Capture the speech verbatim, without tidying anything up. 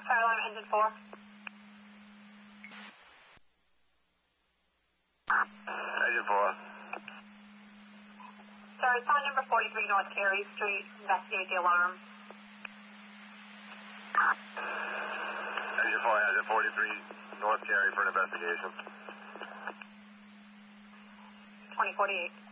Fire alarm engine four. Engine four. Sorry, phone number forty-three North Carey Street. Investigate the alarm. Engine four has a forty-three North Carey for an investigation. twenty forty-eight.